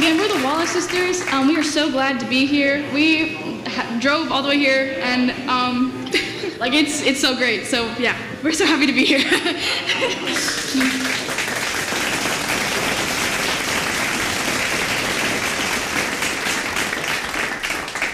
Again, we're the Wallace sisters. We are so glad to be here. We drove all the way here, and like it's so great. So yeah, we're so happy to be here.